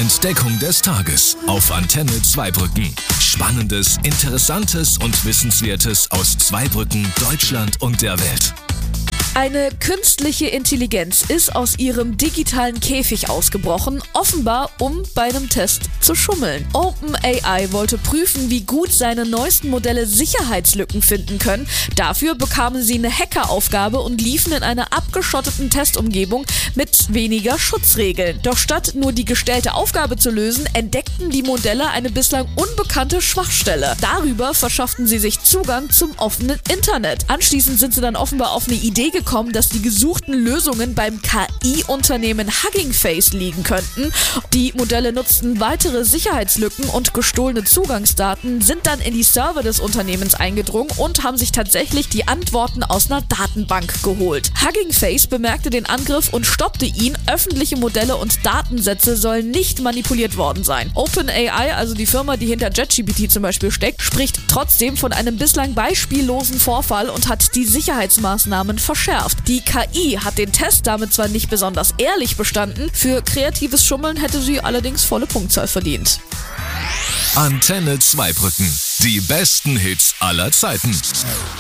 Entdeckung des Tages auf Antenne Zweibrücken. Spannendes, Interessantes und Wissenswertes aus Zweibrücken, Deutschland und der Welt. Eine künstliche Intelligenz ist aus ihrem digitalen Käfig ausgebrochen, offenbar um bei einem Test zu schummeln. OpenAI wollte prüfen, wie gut seine neuesten Modelle Sicherheitslücken finden können. Dafür bekamen sie eine Hackeraufgabe und liefen in einer abgeschotteten Testumgebung mit weniger Schutzregeln. Doch statt nur die gestellte Aufgabe zu lösen, entdeckten die Modelle eine bislang unbekannte Schwachstelle. Darüber verschafften sie sich Zugang zum offenen Internet. Anschließend sind sie dann offenbar auf eine Idee gekommen, dass die gesuchten Lösungen beim KI-Unternehmen Hugging Face liegen könnten. Die Modelle nutzten weitere Sicherheitslücken und gestohlene Zugangsdaten, sind dann in die Server des Unternehmens eingedrungen und haben sich tatsächlich die Antworten aus einer Datenbank geholt. Hugging Face bemerkte den Angriff und stoppte ihn. Öffentliche Modelle und Datensätze sollen nicht manipuliert worden sein. OpenAI, also die Firma, die hinter ChatGPT zum Beispiel steckt, spricht trotzdem von einem bislang beispiellosen Vorfall und hat die Sicherheitsmaßnahmen verschärft. Die KI hat den Test damit zwar nicht besonders ehrlich bestanden, für kreatives Schummeln hätte sie allerdings volle Punktzahl verdient. Antenne Zweibrücken. Die besten Hits aller Zeiten.